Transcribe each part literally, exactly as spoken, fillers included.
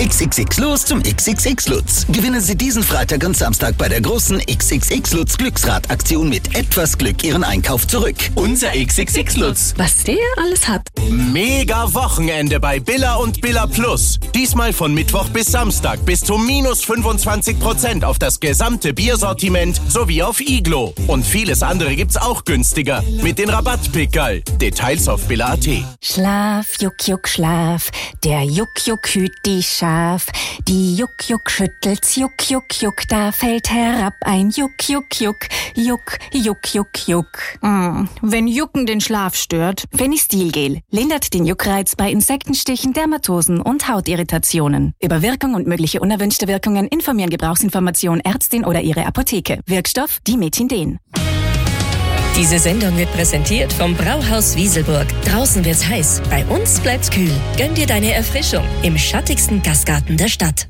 X X X los zum X X X Lutz. Gewinnen Sie diesen Freitag und Samstag bei der großen X X X Lutz Glücksrad-Aktion mit etwas Glück Ihren Einkauf zurück. Unser X X X Lutz. Was der alles hat. Mega Wochenende bei Billa und Billa Plus. Diesmal von Mittwoch bis Samstag bis zu minus fünfundzwanzig Prozent auf das gesamte Biersortiment sowie auf Iglo. Und vieles andere gibt's auch günstiger mit den Rabattpickerl. Details auf billa punkt at. Schlaf, Juck, Juck, Schlaf. Der Juck, Juck hüt die Schaf. Die Juck, Juck schüttelt's, Juck, Juck, Juck. Da fällt herab ein Juck, Juck, Juck. Juck, Juck, Juck, Juck. Mm, wenn Jucken den Schlaf stört. Fenistilgel lindert den Juckreiz bei Insektenstichen, Dermatosen und Hautirritationen. Über Wirkung und mögliche unerwünschte Wirkungen informieren Gebrauchsinformation Ärztin oder ihre Apotheke. Wirkstoff Dimethinden. Diese Sendung wird präsentiert vom Brauhaus Wieselburg. Draußen wird's heiß, bei uns bleibt's kühl. Gönn dir deine Erfrischung im schattigsten Gastgarten der Stadt.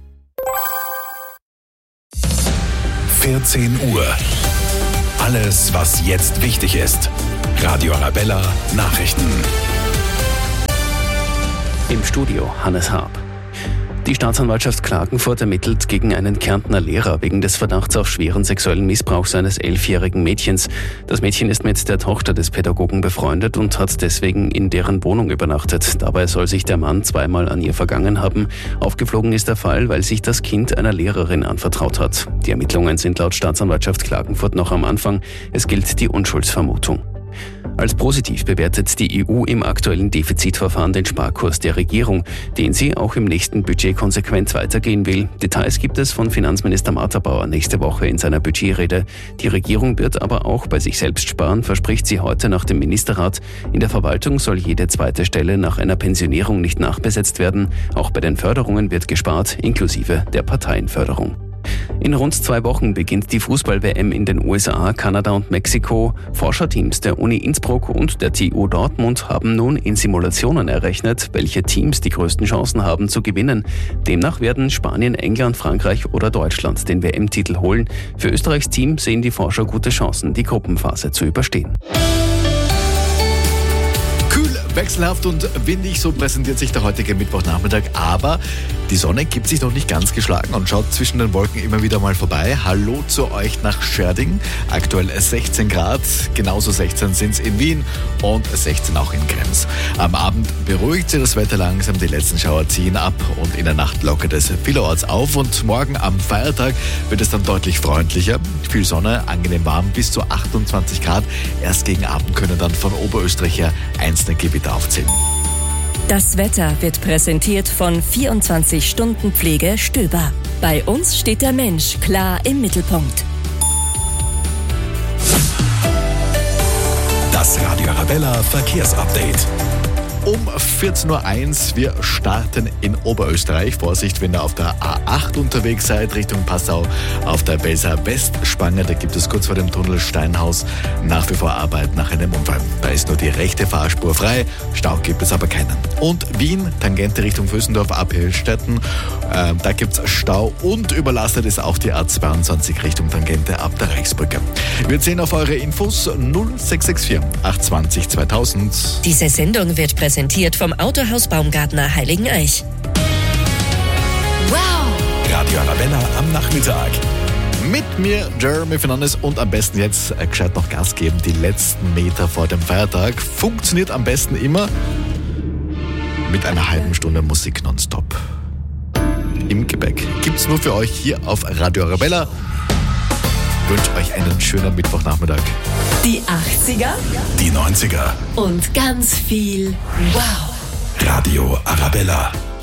vierzehn Uhr. Alles, was jetzt wichtig ist. Radio Arabella Nachrichten. Im Studio Hannes Haab. Die Staatsanwaltschaft Klagenfurt ermittelt gegen einen Kärntner Lehrer wegen des Verdachts auf schweren sexuellen Missbrauch seines elfjährigen Mädchens. Das Mädchen ist mit der Tochter des Pädagogen befreundet und hat deswegen in deren Wohnung übernachtet. Dabei soll sich der Mann zweimal an ihr vergangen haben. Aufgeflogen ist der Fall, weil sich das Kind einer Lehrerin anvertraut hat. Die Ermittlungen sind laut Staatsanwaltschaft Klagenfurt noch am Anfang. Es gilt die Unschuldsvermutung. Als positiv bewertet die E U im aktuellen Defizitverfahren den Sparkurs der Regierung, den sie auch im nächsten Budget konsequent weitergehen will. Details gibt es von Finanzminister Martha Bauer nächste Woche in seiner Budgetrede. Die Regierung wird aber auch bei sich selbst sparen, verspricht sie heute nach dem Ministerrat. In der Verwaltung soll jede zweite Stelle nach einer Pensionierung nicht nachbesetzt werden. Auch bei den Förderungen wird gespart, inklusive der Parteienförderung. In rund zwei Wochen beginnt die Fußball-W M in den U S A, Kanada und Mexiko. Forscherteams der Uni Innsbruck und der T U Dortmund haben nun in Simulationen errechnet, welche Teams die größten Chancen haben zu gewinnen. Demnach werden Spanien, England, Frankreich oder Deutschland den W M-Titel holen. Für Österreichs Team sehen die Forscher gute Chancen, die Gruppenphase zu überstehen. Wechselhaft und windig, so präsentiert sich der heutige Mittwochnachmittag. Aber die Sonne gibt sich noch nicht ganz geschlagen und schaut zwischen den Wolken immer wieder mal vorbei. Hallo zu euch nach Schörding. Aktuell sechzehn Grad, genauso sechzehn sind es in Wien und sechzehn auch in Krems. Am Abend beruhigt sich das Wetter langsam, die letzten Schauer ziehen ab und in der Nacht lockert es vielerorts auf. Und morgen am Feiertag wird es dann deutlich freundlicher. Viel Sonne, angenehm warm, bis zu achtundzwanzig Grad. Erst gegen Abend können dann von Oberösterreich her einzelne Gebiete aufziehen. Das Wetter wird präsentiert von vierundzwanzig Stunden Pflege Stöber. Bei uns steht der Mensch klar im Mittelpunkt. Das Radio Arabella Verkehrsupdate. Um vierzehn Uhr eins, wir starten in Oberösterreich. Vorsicht, wenn ihr auf der A acht unterwegs seid, Richtung Passau, auf der Weser Westspange. Da gibt es kurz vor dem Tunnel Steinhaus nach wie vor Arbeit nach einem Unfall. Da ist nur die rechte Fahrspur frei, Stau gibt es aber keinen. Und Wien, Tangente Richtung Vösendorf, Abhellstetten, äh, da gibt es Stau und überlastet ist auch die A zweiundzwanzig Richtung Tangente ab der Reichsbrücke. Wir sehen auf eure Infos null sechs sechs vier acht zwei null zweitausend. Diese Sendung wird präsentiert Präsentiert vom Autohaus Baumgartner Heiligeneich. Wow! Radio Arabella am Nachmittag. Mit mir Jeremy Fernandes und am besten jetzt äh, gescheit noch Gas geben. Die letzten Meter vor dem Feiertag funktioniert am besten immer mit einer halben Stunde Musik nonstop. Im Gepäck gibt's nur für euch hier auf Radio Arabella. Ich wünsche euch einen schönen Mittwochnachmittag. Die achtziger, die neunziger und ganz viel Wow. Radio Arabella.